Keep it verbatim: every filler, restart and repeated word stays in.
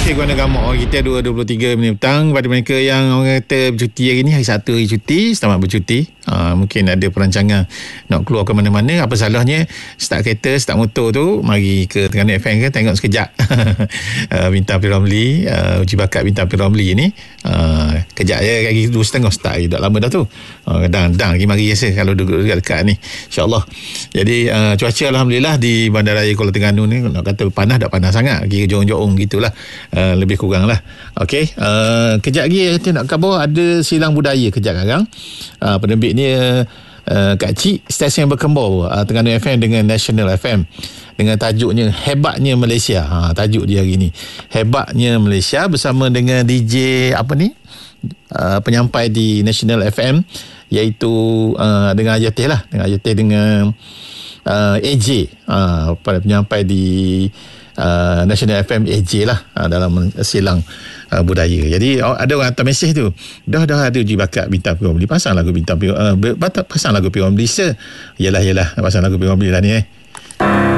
Okey, Guana Gamak, kita dua puluh tiga minit petang. Pada mereka yang orang kata bercuti hari ni, hari Sabtu hari cuti, selamat bercuti. Ha, mungkin ada perancangan nak keluar ke mana-mana. Apa salahnya start kereta, start motor tu, mari ke Terengganu F M ke, tengok sekejap uh, Bintang P. Ramlee, uh, uji bakat Bintang P. Ramlee ni. Uh, kejap je, lagi dua setengah start lagi, dah lama dah tu. Uh, dang-dang lagi mari rasa kalau duduk dekat ni, insyaAllah. Jadi uh, cuaca Alhamdulillah di Bandaraya Kuala Terengganu ni, nak kata panas, tak panas sangat, kira jorong-jorong gitulah. Uh, lebih kurang lah. Okey, uh, kejap lagi kita nak khabar ada silang budaya kejap sekarang. Uh, penerbitnya uh, Kak Cik, stesen berkembar uh, Terengganu F M dengan National F M, dengan tajuknya Hebatnya Malaysia. Ha, tajuk dia hari ni Hebatnya Malaysia, bersama dengan D J apa ni, uh, penyampai di National F M, iaitu uh, dengan Ayatih lah, dengan Ayatih dengan uh, A J, uh, pada penyampai di Uh, National F M, A J lah, uh, dalam silang uh, budaya. Jadi uh, ada orang hantar mesej tu, dah dah ada uji bakat Bintang P. Ramlee, pasang lagu Bintang P. Uh, pasang lagu P. Ramlee. Yalah yalah, pasang lagu P. Ramlee lah ni eh.